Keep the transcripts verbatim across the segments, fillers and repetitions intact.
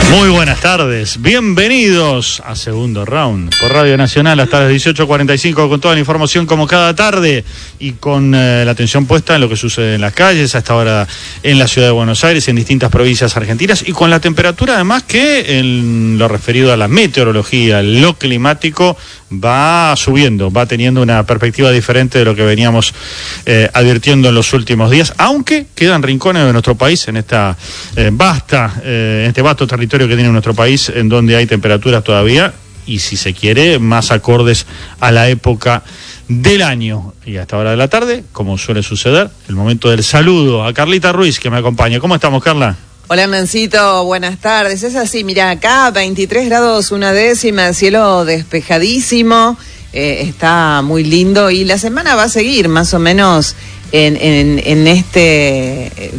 Muy buenas tardes, bienvenidos a Segundo Round por Radio Nacional hasta las dieciocho cuarenta y cinco con toda la información como cada tarde y con eh, la atención puesta en lo que sucede en las calles a esta hora en la ciudad de Buenos Aires, en distintas provincias argentinas y con la temperatura además que en lo referido a la meteorología, lo climático va subiendo, va teniendo una perspectiva diferente de lo que veníamos eh, advirtiendo en los últimos días, aunque quedan rincones de nuestro país en esta eh, vasta, eh, en este vasto territorio que tiene nuestro país, en donde hay temperaturas todavía, y si se quiere, más acordes a la época del año. Y a esta hora de la tarde, como suele suceder, el momento del saludo a Carlita Ruiz, que me acompaña. ¿Cómo estamos, Carla? Hola, Mencito, buenas tardes. Es así, mira, acá veintitrés grados una décima, cielo despejadísimo, eh, está muy lindo y la semana va a seguir más o menos en, en, en este eh,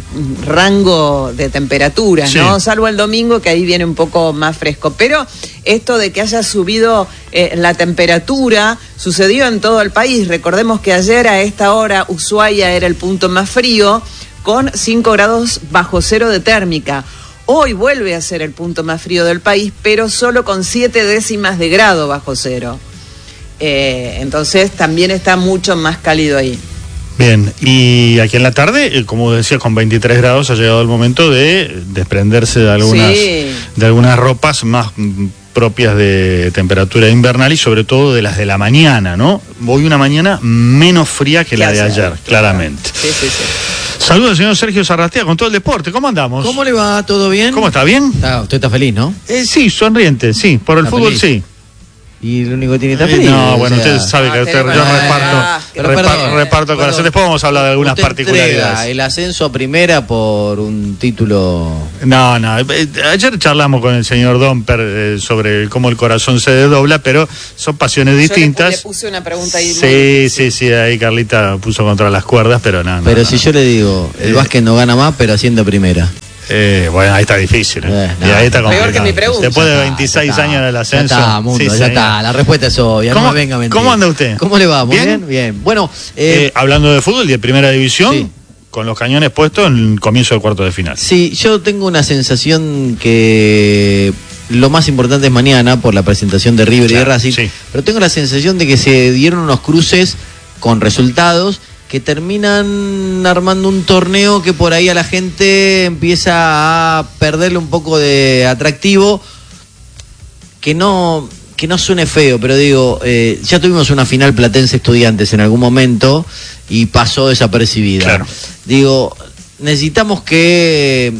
rango de temperaturas, sí, ¿no? Salvo el domingo, que ahí viene un poco más fresco. Pero esto de que haya subido eh, la temperatura sucedió en todo el país. Recordemos que ayer a esta hora Ushuaia era el punto más frío, con cinco grados bajo cero de térmica. Hoy vuelve a ser el punto más frío del país, pero solo con siete décimas de grado bajo cero. Eh, entonces también está mucho más cálido ahí. Bien, y aquí en la tarde, como decía, con veintitrés grados ha llegado el momento de desprenderse de algunas, sí, de algunas ropas más propias de temperatura invernal y sobre todo de las de la mañana, ¿no? Hoy una mañana menos fría que la de ayer, claramente. Sí, sí, sí. Saludos al señor Sergio Sarrastea con todo el deporte. ¿Cómo andamos? ¿Cómo le va? ¿Todo bien? ¿Cómo está? ¿Bien? Ah, usted está feliz, ¿no? Eh, sí, sonriente, sí. Por el fútbol, feliz. Sí. Y lo único que tiene está feliz. Eh, no, bueno, o sea, usted sabe ah, que usted, tenemos, yo ah, reparto, ah, repar, perdón, reparto corazón. perdón. Después vamos a hablar de algunas usted particularidades. El ascenso a primera por un título. No, no. Ayer charlamos con el señor Domper eh, sobre cómo el corazón se desdobla, pero son pasiones distintas. Yo le, le puse una pregunta ahí. Sí, sí, sí. Ahí Carlita puso contra las cuerdas, pero no. no pero no, si no. yo le digo, el eh, básquet no gana más, pero haciendo primera. Eh, bueno, ahí está difícil. ¿eh? Eh, no, y ahí está complicado. Peor que mi pregunta. Después de veintiséis está, años en el ascenso. Ya está, mundo, sí, ya señor. está. La respuesta es obvia. ¿Cómo, no me venga a mentir. ¿Cómo anda usted? ¿Cómo le va? ¿Muy bien? Bien, bien. Bueno, eh, eh, hablando de fútbol y de primera división, sí, con los cañones puestos en el comienzo del cuarto de final. Sí, yo tengo una sensación que lo más importante es mañana por la presentación de River, claro, y de Racing, sí, pero tengo la sensación de que se dieron unos cruces con resultados que terminan armando un torneo que por ahí a la gente empieza a perderle un poco de atractivo, que no, que no suene feo, pero digo, eh, ya tuvimos una final Platense Estudiantes en algún momento y pasó desapercibida. Claro. Digo, necesitamos que,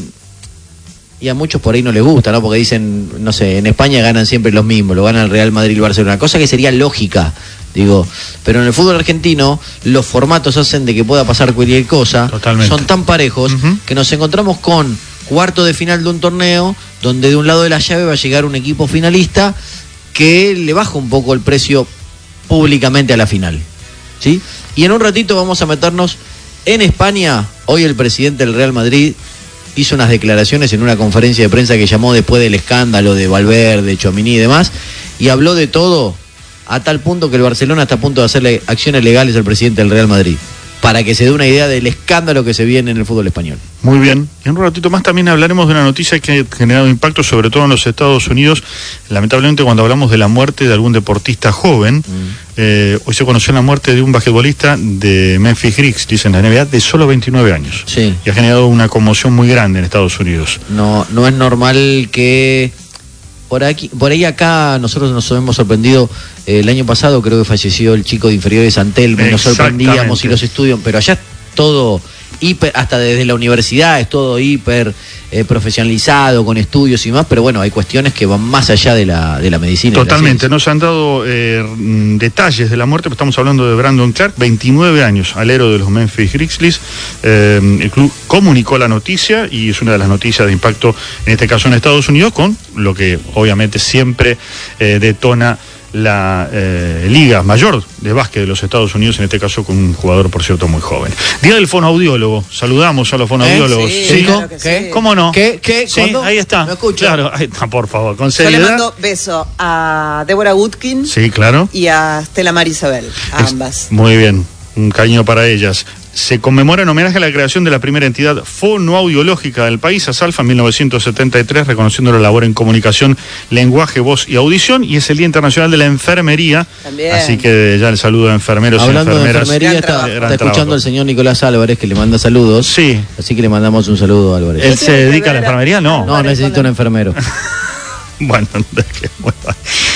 y a muchos por ahí no les gusta, ¿no? Porque dicen, no sé, en España ganan siempre los mismos, lo ganan el Real Madrid y el Barcelona, cosa que sería lógica. Digo, pero en el fútbol argentino los formatos hacen de que pueda pasar cualquier cosa. Totalmente. Son tan parejos, uh-huh, que nos encontramos con cuarto de final de un torneo donde de un lado de la llave va a llegar un equipo finalista que le baja un poco el precio públicamente a la final, ¿sí? Y en un ratito vamos a meternos en España. Hoy el presidente del Real Madrid hizo unas declaraciones en una conferencia de prensa que llamó después del escándalo de Valverde, Tchouaméni y demás, y habló de todo, a tal punto que el Barcelona está a punto de hacerle acciones legales al presidente del Real Madrid, para que se dé una idea del escándalo que se viene en el fútbol español. Muy bien. Y en un ratito más también hablaremos de una noticia que ha generado impacto, sobre todo en los Estados Unidos. Lamentablemente, cuando hablamos de la muerte de algún deportista joven, mm. eh, hoy se conoció la muerte de un basquetbolista de Memphis Grizzlies en la N B A de solo veintinueve años. Sí. Y ha generado una conmoción muy grande en Estados Unidos. No, no es normal que... Por aquí, por ahí acá nosotros nos hemos sorprendido, eh, el año pasado creo que falleció el chico de inferiores San Telmo, y nos sorprendíamos y los estudios, pero allá es todo hiper, hasta desde la universidad es todo hiper eh, profesionalizado, con estudios y más, pero bueno, hay cuestiones que van más allá de la, de la medicina. Totalmente, no se han dado eh, detalles de la muerte, pero estamos hablando de Brandon Clark, veintinueve años, alero de los Memphis Grizzlies. Eh, el club comunicó la noticia y es una de las noticias de impacto, en este caso en Estados Unidos, con lo que obviamente siempre eh, detona la eh, Liga Mayor de Básquet de los Estados Unidos, en este caso con un jugador, por cierto, muy joven. Día del fonoaudiólogo, saludamos a los fonoaudiólogos. ¿Eh? Sí, ¿Sí? Claro que ¿Qué? sí. ¿Cómo no? ¿Qué? ¿Qué? Sí, ¿Cuándo? ahí está. ¿Me escucha? Claro, ahí está, por favor, con Yo seriedad. le mando beso a Débora Woodkin, sí, claro, y a Stella Mar Isabel, a es, ambas. Muy bien, un cariño para ellas. se conmemora en homenaje a la creación de la primera entidad fonoaudiológica del país, ASALFA, en mil novecientos setenta y tres, reconociendo la labor en comunicación, lenguaje, voz y audición, y es el Día Internacional de la Enfermería. También. Así que ya el saludo a enfermeros Hablando y enfermeras. de enfermería, está, está escuchando trabajo. El señor Nicolás Álvarez, que le manda saludos. Sí. Así que le mandamos un saludo a Álvarez. ¿Él se dedica a la enfermería? No. No, necesita un enfermero. Bueno, bueno.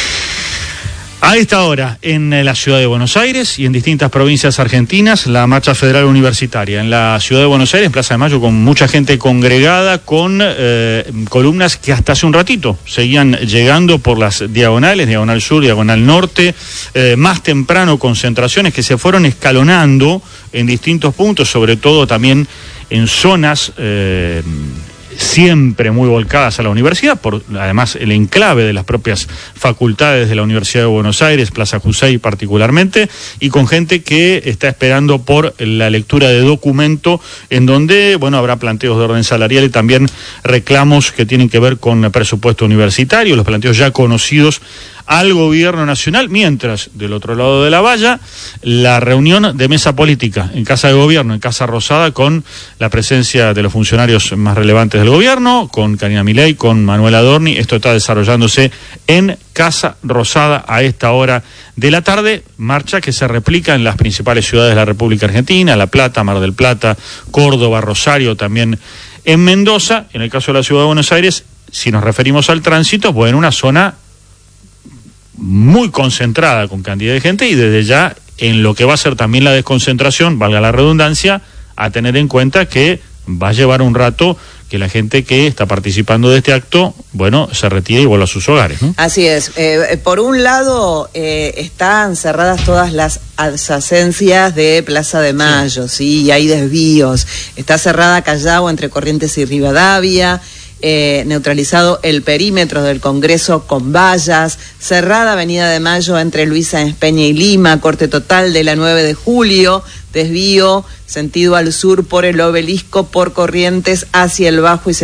A esta hora, en la ciudad de Buenos Aires y en distintas provincias argentinas, la marcha federal universitaria. En la ciudad de Buenos Aires, en Plaza de Mayo, con mucha gente congregada, con eh, columnas que hasta hace un ratito seguían llegando por las diagonales, diagonal sur, diagonal norte, eh, más temprano concentraciones que se fueron escalonando en distintos puntos, sobre todo también en zonas Eh, siempre muy volcadas a la universidad, por además el enclave de las propias facultades de la Universidad de Buenos Aires, Plaza Jusey particularmente, y con gente que está esperando por la lectura de documento, en donde, bueno, habrá planteos de orden salarial y también reclamos que tienen que ver con el presupuesto universitario, los planteos ya conocidos al gobierno nacional, mientras del otro lado de la valla, la reunión de mesa política en Casa de Gobierno, en Casa Rosada, con la presencia de los funcionarios más relevantes del gobierno, con Karina Milei, con Manuel Adorni. Esto está desarrollándose en Casa Rosada a esta hora de la tarde, marcha que se replica en las principales ciudades de la República Argentina, La Plata, Mar del Plata, Córdoba, Rosario, también en Mendoza. En el caso de la ciudad de Buenos Aires, si nos referimos al tránsito, pues en una zona muy concentrada con cantidad de gente, y desde ya en lo que va a ser también la desconcentración, valga la redundancia, a tener en cuenta que va a llevar un rato que la gente que está participando de este acto, bueno, se retire y vuelva a sus hogares, ¿no? Así es. Eh, por un lado, eh, están cerradas todas las adyacencias de Plaza de Mayo, sí, ¿sí? Y hay desvíos. Está cerrada Callao entre Corrientes y Rivadavia. Eh, neutralizado el perímetro del Congreso con vallas, cerrada Avenida de Mayo entre Luis Sáenz Peña y Lima, corte total de la nueve de julio, desvío sentido al sur por el Obelisco, por Corrientes hacia el Bajo y